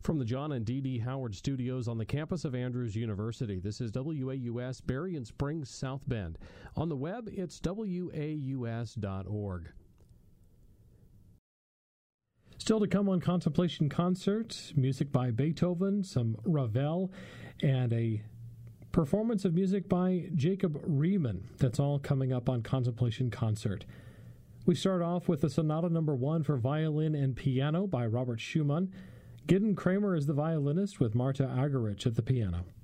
From the John and Dee Dee Howard Studios on the campus of Andrews University, this is WAUS Berrien Springs, South Bend. On the web, it's waus.org. Still to come on Contemplation Concert, music by Beethoven, some Ravel, and a performance of music by Jacob Riemann. That's all coming up on Contemplation Concert. We start off with the Sonata No. 1 for violin and piano by Robert Schumann. Gideon Kramer is the violinist with Marta Argerich at the piano.